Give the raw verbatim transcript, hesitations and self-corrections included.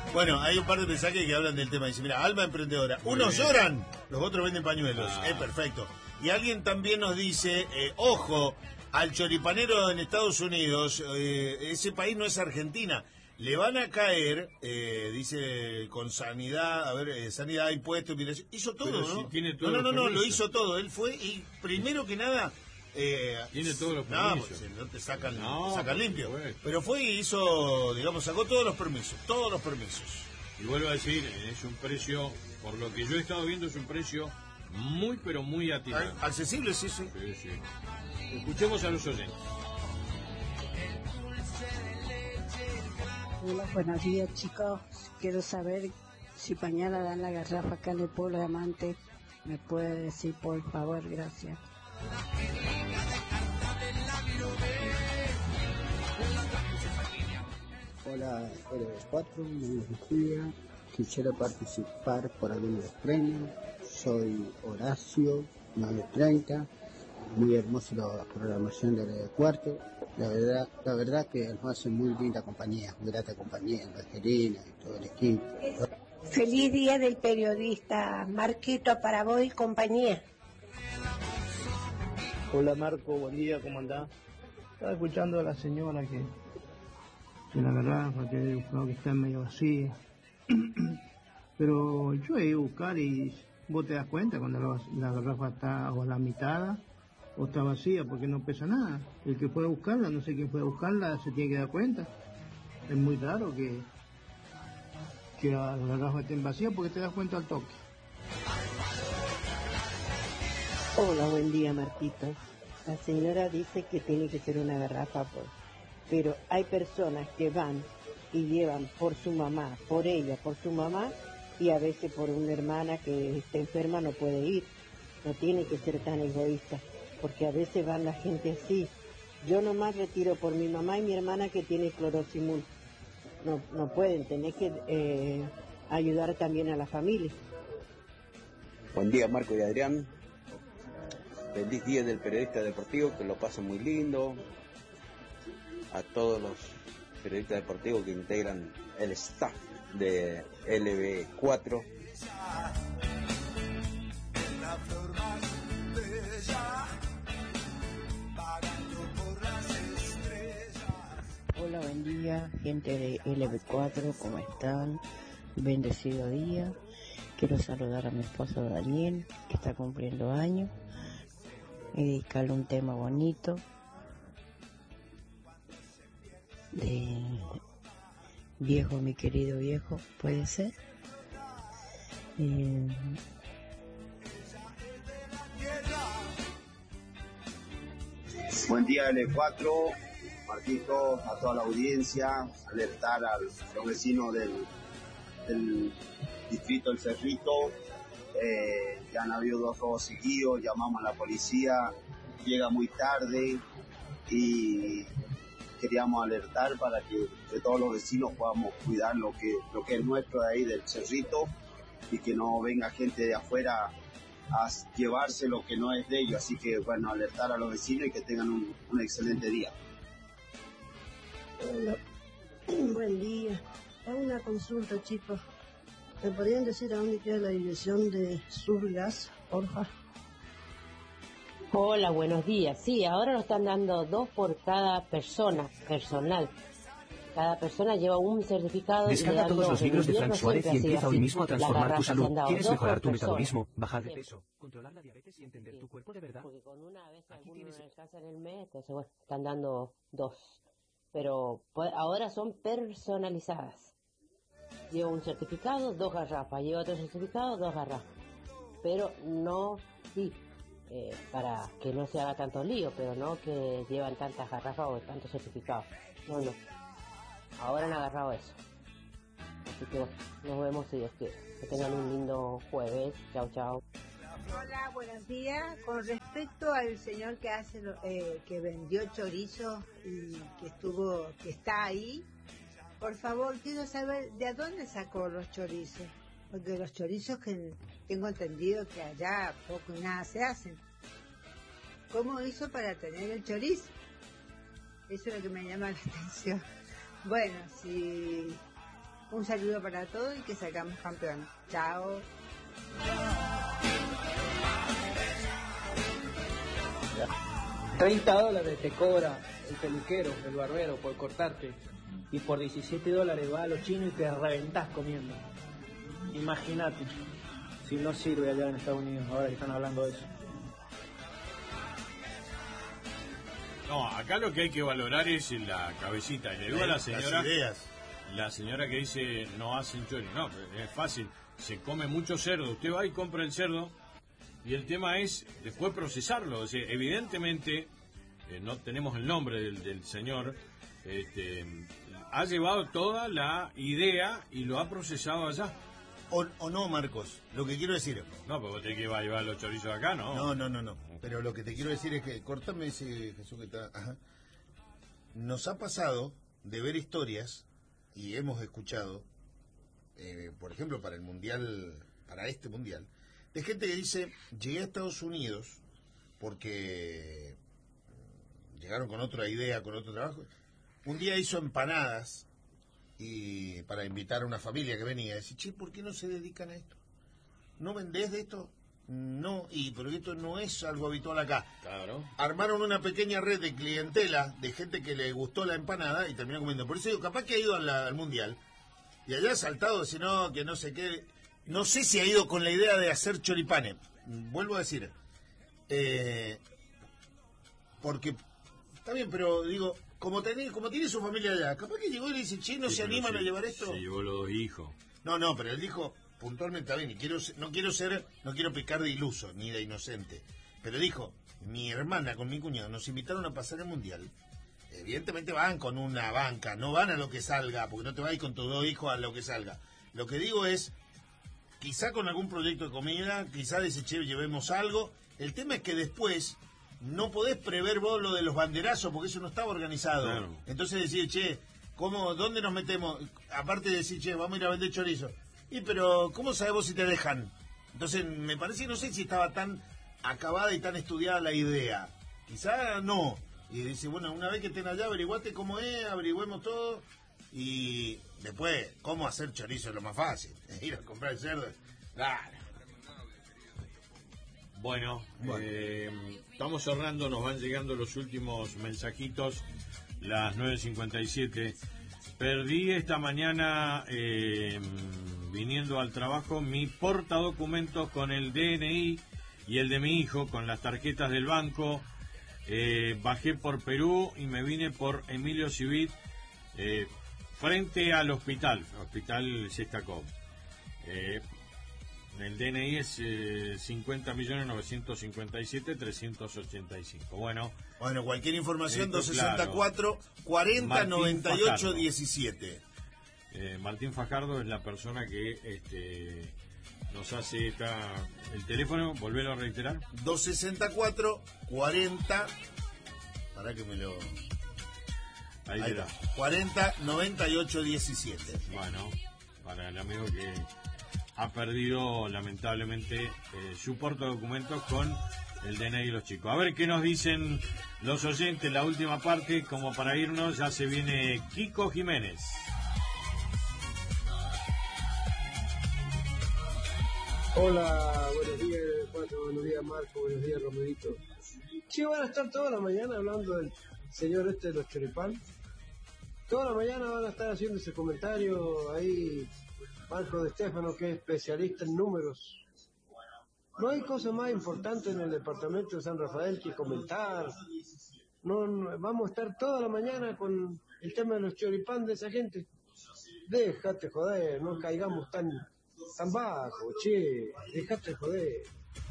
Bueno, hay un par de mensajes que hablan del tema. Dice, mira, alma emprendedora. Unos lloran, los otros venden pañuelos. Ah. Es perfecto. Y alguien también nos dice, eh, ojo, al choripanero en Estados Unidos, eh, ese país no es Argentina. Le van a caer, eh, dice, con sanidad, a ver, eh, sanidad, impuestos, migración. Hizo todo, Pero ¿no? si tiene no, todos no, no, los no, lo permisos. hizo todo. Él fue y primero que nada... Eh, Tiene todos los no, permisos. pues, si no te sacan, No, te sacan por limpio. supuesto. Pero fue y hizo, digamos, sacó todos los permisos, todos los permisos. Y vuelvo a decir, es un precio, por lo que yo he estado viendo, es un precio muy, pero muy atinado. Accesible, sí, sí. Sí, sí. Escuchemos a los oyentes. Hola, buenos días, chicos. Quiero saber si mañana dan la garrafa acá en el pueblo de Amante. ¿Me puede decir, por favor? Gracias. Hola, L B cuatro, mi nombre es Julia. Quisiera participar por algunos premios. Soy Horacio, nueve treinta. Muy hermosa la programación de L B cuatro. La verdad, la verdad que nos hace muy linda compañía, muy grata compañía, Angelina y todo el equipo. Feliz día del periodista, Marquito, para vos y compañía. Hola Marco, buen día, ¿cómo andás? Estaba escuchando a la señora que, que la garrafa, que he buscado que está medio vacía. Pero yo he ido a buscar y vos te das cuenta cuando la, la garrafa está o a la mitad o está vacía porque no pesa nada. El que fue a buscarla, no sé quién fue a buscarla, se tiene que dar cuenta. Es muy raro que, que la garrafa esté vacía porque te das cuenta al toque. Hola, buen día, Marquito. La señora dice que tiene que ser una garrafa, por... pero hay personas que van y llevan por su mamá, por ella, por su mamá, y a veces por una hermana que está enferma no puede ir. No tiene que ser tan egoísta, porque a veces van la gente así. Yo nomás retiro por mi mamá y mi hermana que tiene clorosimul. No, no pueden, tenés que eh, ayudar también a la familia. Buen día, Marco y Adrián. Feliz día del periodista deportivo, que lo pasen muy lindo. A todos los periodistas deportivos que integran el staff de L B cuatro. Hola, buen día, gente de L B cuatro, ¿cómo están? Bendecido día. Quiero saludar a mi esposo Daniel, que está cumpliendo años, y dedicarle un tema bonito de viejo, mi querido viejo, ¿puede ser? Eh, Buen día L cuatro, Marquito, a toda la audiencia, alertar a los vecinos del, del distrito El Cerrito, eh, ya han habido dos robos seguidos, llamamos a la policía, llega muy tarde y queríamos alertar para que, que todos los vecinos podamos cuidar lo que, lo que es nuestro de ahí del Cerrito y que no venga gente de afuera a llevarse lo que no es de ellos, así que bueno, alertar a los vecinos y que tengan un, un excelente día. Hola. Buen día. Hago una consulta, chicos. ¿Me podrían decir a dónde queda la dirección de Surgas, porfa? Hola, buenos días. Sí, ahora nos están dando dos por cada persona, personal. Cada persona lleva un certificado. Descarga y todos los libros de Frank Suárez y empieza hoy mismo a transformar tu salud. ¿Quieres dos mejorar tu por persona. metabolismo, bajar de peso, controlar la diabetes y entender tu cuerpo de verdad? Porque con una vez alguno no alcanza en el mes, entonces bueno, están dando dos. Pero pues, ahora son personalizadas. Lleva un certificado, dos garrafas. Lleva otro certificado, dos garrafas. Pero no, sí, eh, para que no se haga tanto lío, pero no que llevan tantas garrafas o tantos certificados. No, no. Ahora han agarrado eso. Así que bueno, nos vemos si Dios quiere. Que tengan un lindo jueves. Chao, chao. Hola, buenos días. Con respecto al señor que hace lo- eh, que vendió chorizo y que estuvo, que está ahí, por favor, quiero saber de dónde sacó los chorizos, porque los chorizos que tengo entendido que allá poco y nada se hacen. ¿Cómo hizo para tener el chorizo? Eso es lo que me llama la atención. Bueno, si Un saludo para todos y que salgamos campeón. Chao. treinta dólares te cobra el peluquero, el barbero, por cortarte. Y por diecisiete dólares vas a los chinos y te reventás comiendo. Imagínate si no sirve allá en Estados Unidos, ahora que están hablando de eso. No, acá lo que hay que valorar es la cabecita. Y le digo a la señora, las ideas. La señora que dice no hacen chori. No, es fácil. Se come mucho cerdo. Usted va y compra el cerdo. Y el tema es después procesarlo. O sea, evidentemente, eh, no tenemos el nombre del, del señor, este, ha llevado toda la idea y lo ha procesado allá. O, o no, Marcos, lo que quiero decir... No, pero vos tenés que ir a llevar los chorizos acá, ¿no? No, no, no, no. Pero lo que te quiero decir es que, cortame ese Jesús que está... Ajá. Nos ha pasado de ver historias, y hemos escuchado, eh, por ejemplo, para el Mundial, para este Mundial, de gente que dice, llegué a Estados Unidos porque llegaron con otra idea, con otro trabajo. Un día hizo empanadas y para invitar a una familia que venía, decir, che, ¿por qué no se dedican a esto? ¿No vendés de esto? No, y pero esto no es algo habitual acá. Claro. Armaron una pequeña red de clientela de gente que le gustó la empanada y terminó comiendo. Por eso digo, capaz que ha ido a la- al Mundial y allá ha saltado, si no, que no sé qué. No sé si ha ido con la idea de hacer choripanes. Vuelvo a decir, eh, porque está bien, pero digo, como, tenés, como tiene su familia allá, capaz que llegó y le dice, che, ¿no Sí, se pero animan sí, a llevar esto? Se llevó los dos hijos. No, no, pero él dijo puntualmente, está bien, y quiero, ser- no quiero ser, no quiero picar de iluso, ni de inocente, pero dijo, mi hermana con mi cuñado nos invitaron a pasar el Mundial, evidentemente van con una banca, no van a lo que salga, porque no te vas a ir con tus dos hijos a lo que salga. Lo que digo es, quizá con algún proyecto de comida, quizá dice, che, llevemos algo, el tema es que después no podés prever vos lo de los banderazos, porque eso no estaba organizado. Claro. Entonces decir, che, ¿cómo, ¿dónde nos metemos? Aparte de decir, che, vamos a ir a vender chorizo. Y pero, ¿cómo sabés vos si te dejan? Entonces, me parece que no sé si estaba tan acabada y tan estudiada la idea. Quizá no. Y dice, bueno, una vez que estén allá, averiguate cómo es, averigüemos todo. Y después, ¿cómo hacer chorizo es lo más fácil? Ir a comprar el cerdo. Claro. Bueno, Bueno. eh, estamos cerrando, nos van llegando los últimos mensajitos, las nueve cincuenta y siete. Perdí esta mañana, eh, viniendo al trabajo, mi portadocumentos con el D N I y el de mi hijo, con las tarjetas del banco. Eh, bajé por Perú y me vine por Emilio Civit, eh, frente al hospital, Hospital Sescacó. Eh, el D N I es eh, cincuenta millones novecientos cincuenta y siete mil trescientos ochenta y cinco. Bueno, Bueno, cualquier información, Esto, dos sesenta y cuatro, cuarenta, Martín noventa y ocho, Fajardo. diecisiete. eh, Martín Fajardo es la persona que este, nos hace esta... El teléfono, volverlo a reiterar. dos sesenta y cuatro, cuarenta... Para que me lo... Ahí, Ahí está. está. cuarenta, noventa y ocho, diecisiete. Bueno, para el amigo que ha perdido lamentablemente eh, su portadocumentos con el D N I de los chicos. A ver qué nos dicen los oyentes, la última parte, como para irnos, ya se viene Kiko Jiménez. Hola, buenos días, Pato, buenos días, Marco, buenos días, Romerito. Sí, van a estar toda la mañana hablando del señor este de los choripán. Toda la mañana van a estar haciendo ese comentario ahí, Marco de Stefano, que es especialista en números. No hay cosa más importante en el departamento de San Rafael que comentar. No, no, vamos a estar toda la mañana con el tema de los choripán de esa gente. Déjate joder, no caigamos tan, tan bajo, che, déjate joder.